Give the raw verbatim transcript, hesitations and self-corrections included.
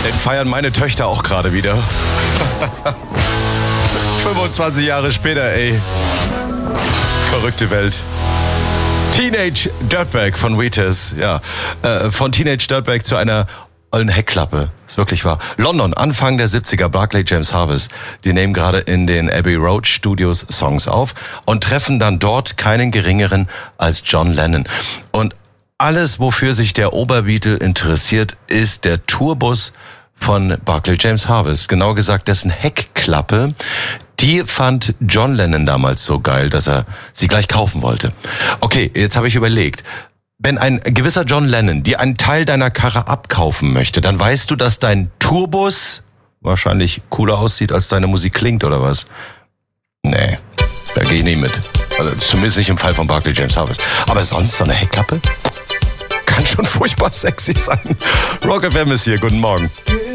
Den feiern meine Töchter auch gerade wieder. fünfundzwanzig Jahre später, ey. Verrückte Welt. Teenage Dirtbag von Wheatus, ja. Äh, von Teenage Dirtbag zu einer ollen Heckklappe. Ist wirklich wahr. London, Anfang der siebziger, Barclay James Harvest. Die nehmen gerade in den Abbey Road Studios Songs auf und treffen dann dort keinen geringeren als John Lennon. Und alles, wofür sich der Oberbeatle interessiert, ist der Tourbus von Barclay James Harvest. Genau gesagt, dessen Heckklappe. Die fand John Lennon damals so geil, dass er sie gleich kaufen wollte. Okay, jetzt habe ich überlegt. Wenn ein gewisser John Lennon dir einen Teil deiner Karre abkaufen möchte, dann weißt du, dass dein Tourbus wahrscheinlich cooler aussieht, als deine Musik klingt, oder was? Nee, da gehe ich nicht mit. Also zumindest nicht im Fall von Barclay James Harvest. Aber sonst so eine Heckklappe? Kann schon furchtbar sexy sein. Rock F M ist hier, guten Morgen.